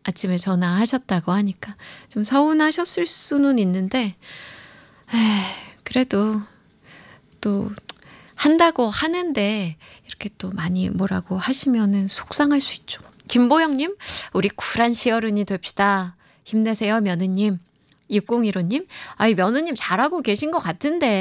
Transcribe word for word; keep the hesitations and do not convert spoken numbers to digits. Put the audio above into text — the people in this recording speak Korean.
아침에 전화하셨다고 하니까 좀 서운하셨을 수는 있는데 에이, 그래도 또 한다고 하는데 이렇게 또 많이 뭐라고 하시면은 속상할 수 있죠. 김보영님, 우리 쿨한 시어른이 됩시다. 힘내세요, 며느님. 육공일오님, 아이, 며느님 잘하고 계신 것 같은데